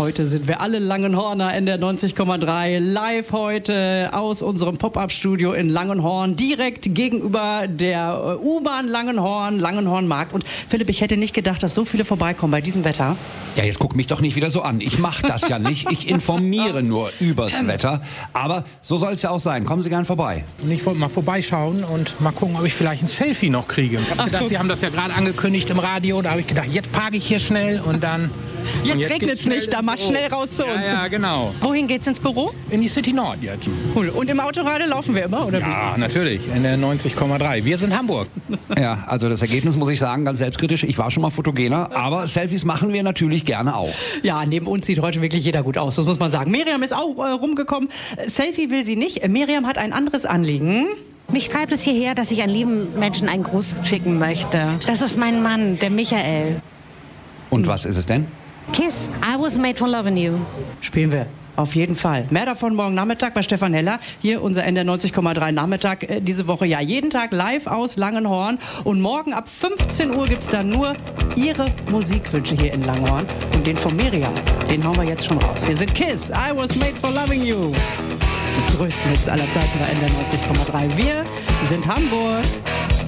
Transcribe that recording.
Heute sind wir alle Langenhorner in der 90,3 live heute aus unserem Pop-Up-Studio in Langenhorn, direkt gegenüber der U-Bahn Langenhorn-Markt. Und Philipp, ich hätte nicht gedacht, dass so viele vorbeikommen bei diesem Wetter. Ja, jetzt guck mich doch nicht wieder so an. Ich mache das ja nicht. Ich informiere nur übers Wetter. Aber so soll es ja auch sein. Kommen Sie gern vorbei. Und ich wollte mal vorbeischauen und mal gucken, ob ich vielleicht ein Selfie noch kriege. Ich habe gedacht, Sie haben das ja gerade angekündigt im Radio. Da habe ich gedacht, jetzt parke ich hier schnell und dann... Jetzt regnet es nicht, da mal schnell raus zu uns. Ja, genau. Wohin geht's ins Büro? In die City Nord jetzt. Cool. Und im Autoradio laufen wir immer, oder wie? Ja, natürlich. In der 90,3. Wir sind Hamburg. Ja, also das Ergebnis muss ich sagen, ganz selbstkritisch. Ich war schon mal fotogener, aber Selfies machen wir natürlich gerne auch. Ja, neben uns sieht heute wirklich jeder gut aus, das muss man sagen. Miriam ist auch rumgekommen. Selfie will sie nicht. Miriam hat ein anderes Anliegen. Mich treibt es hierher, dass ich einen lieben Menschen einen Gruß schicken möchte. Das ist mein Mann, der Michael. Und was ist es denn? Kiss, I was made for loving you. Spielen wir. Auf jeden Fall. Mehr davon morgen Nachmittag bei Stefan Heller. Hier unser Ende 90,3 Nachmittag diese Woche. Ja, jeden Tag live aus Langenhorn. Und morgen ab 15 Uhr gibt es dann nur Ihre Musikwünsche hier in Langenhorn. Und den von Miriam, den hauen wir jetzt schon raus. Wir sind Kiss, I was made for loving you. Die größten Hits aller Zeiten bei Ende 90,3. Wir sind Hamburg.